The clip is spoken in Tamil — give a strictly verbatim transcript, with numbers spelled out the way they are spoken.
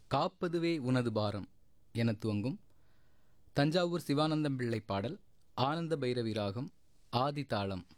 காப்பதுவே உனது பாரம் என துவங்கும் தஞ்சாவூர் சிவானந்தம் பிள்ளை பாடல் ஆனந்த பைரவி ராகம் ஆதி தாளம்.